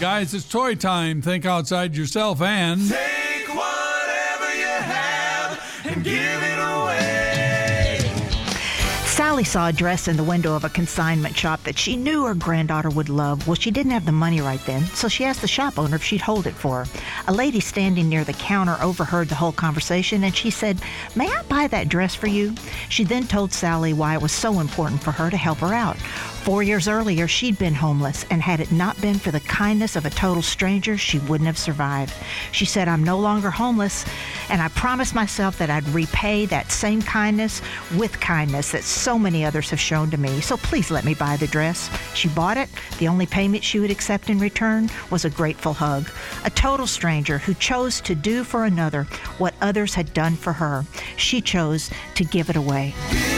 Guys, it's toy time. Think outside yourself and take whatever you have and give it away. Sally saw a dress in the window of a consignment shop that she knew her granddaughter would love. Well, she didn't have the money right then, so she asked the shop owner if she'd hold it for her. A lady standing near the counter overheard the whole conversation, and she said, "May I buy that dress for you?" She then told Sally why it was so important for her to help her out. 4 years earlier, she'd been homeless, and had it not been for the kindness of a total stranger, she wouldn't have survived. She said, "I'm no longer homeless, and I promised myself that I'd repay that same kindness with kindness that so many others have shown to me, so please let me buy the dress." She bought it. The only payment she would accept in return was a grateful hug. A total stranger who chose to do for another what others had done for her. She chose to give it away.